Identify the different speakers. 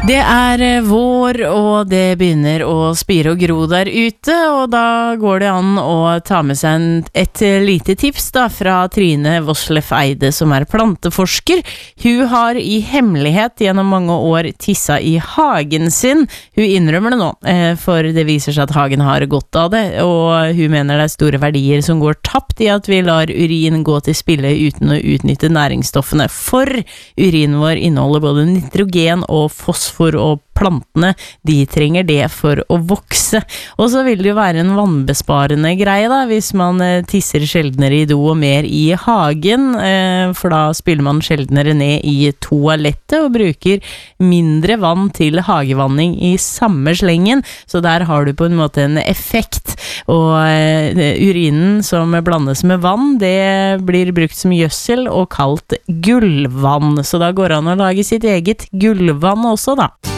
Speaker 1: Det vår, og det begynner å spire og gro der ute, og da går det an å ta med seg et lite tips da, fra Trine Voslef Eide, som planteforsker. Hun har i hemmelighet gjennom mange år tissa i hagen sin. Hun innrømmer det nå, for det viser seg at hagen har godt av det, og hun mener det store verdier som går tapt i at vi lar urin gå til spille uten å utnytte næringsstoffene. For urinen vår inneholder både nitrogen og fosfor, og plantene, de trenger det for å vokse. Og så vil det jo være en vannbesparende greie da, hvis man tisser sjeldnere i do og mer i hagen, for da spiller man sjeldnere ned i toalettet og bruker mindre vann til hagevanning i samme slengen, så der har du på en måte en effekt. Og urinen som blandes med vann, det blir brukt som gjødsel og kalt gullvann, så da går det an å lage sitt eget gullvann også da.